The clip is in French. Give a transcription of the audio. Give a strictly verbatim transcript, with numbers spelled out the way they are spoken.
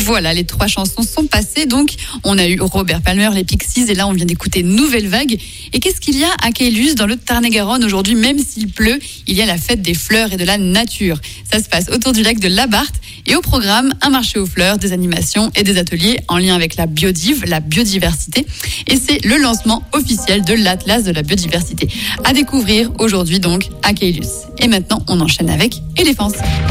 Voilà, les trois chansons sont passées. Donc, on a eu Robert Palmer, les Pixies, et là, on vient d'écouter Nouvelle Vague. Et qu'est-ce qu'il y a à Caylus, dans le Tarn-et-Garonne, aujourd'hui, même s'il pleut, il y a la fête des fleurs et de la nature. Ça se passe autour du lac de Labarthe. Et au programme, un marché aux fleurs, des animations et des ateliers en lien avec la biodive, la biodiversité. Et c'est le lancement officiel de l'Atlas de la biodiversité. À découvrir aujourd'hui, donc, à Caylus. Et maintenant, on enchaîne avec Éléphance.